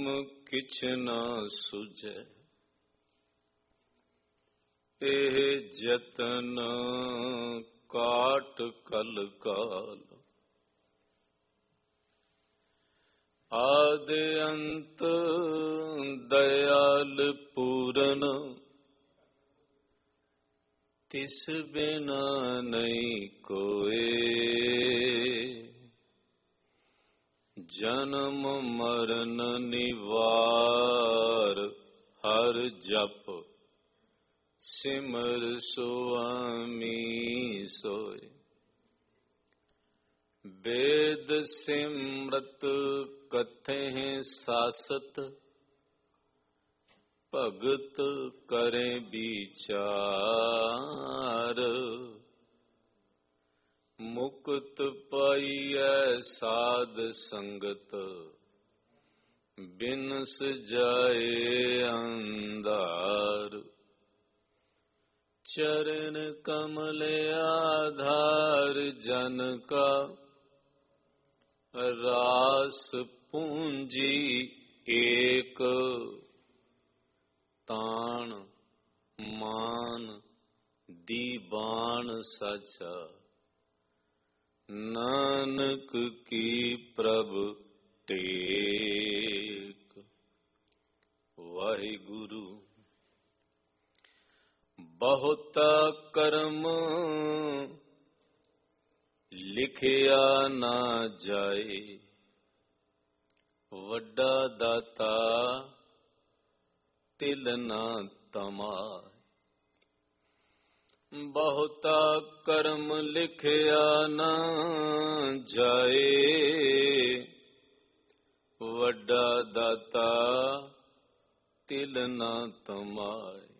किछ न सुझे, एह जतन काट कल काल। आदि अंत दयाल पूरन, तिस बिना नहीं कोई। जन्म मरण निवार हर जप, सिमर सुआमी सोय। वेद सिमरत कथें सासत, भगत करें विचार। मुक्त पाइयै साध संगत, बिनस जाए अंधार। चरण कमल आधार जन का, रास पूंजी एक। तान मान दीवान सचा, नानक की प्रभ टेक। वाहिगुरु। बहुता कर्म लिखिया ना जाए, वड्डा दाता तिल ना तमाए। बहुता कर्म लिखिया ना जाए, वड्डा दाता तिल ना तमाए।